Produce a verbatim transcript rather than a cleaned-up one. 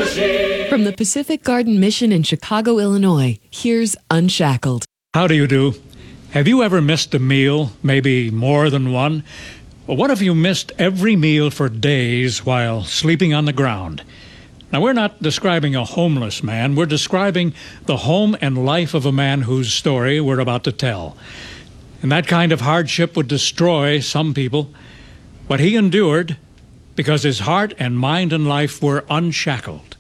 From the Pacific Garden Mission in Chicago, Illinois, here's Unshackled. How do you do? Have you ever missed a meal, maybe more than one? Well, what if you missed every meal for days while sleeping on the ground? Now, we're not describing a homeless man. We're describing the home and life of a man whose story we're about to tell. And that kind of hardship would destroy some people. But he endured because his heart and mind and life were unshackled.